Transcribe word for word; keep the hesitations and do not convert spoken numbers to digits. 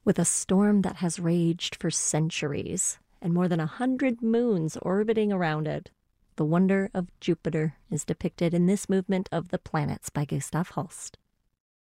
With a storm that has raged for centuries and more than a hundred moons orbiting around it, the wonder of Jupiter is depicted in this movement of the planets by Gustav Holst.